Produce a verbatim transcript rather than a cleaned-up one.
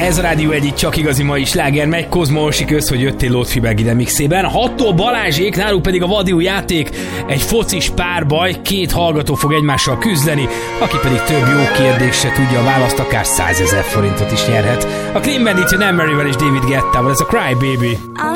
Ez a Rádió egyik csak igazi mai sláger megy. Kozma Orsi, kösz, hogy jöttél Lótfibeg ide mixében. Hattól Balázsék, náluk pedig a vadiú játék, egy focis párbaj, két hallgató fog egymással küzdeni, aki pedig több jó kérdésre tudja a választ, akár százezer forintot is nyerhet. A Clean Bandit, Anne Maryvel és David Guettával, ez a Cry Baby.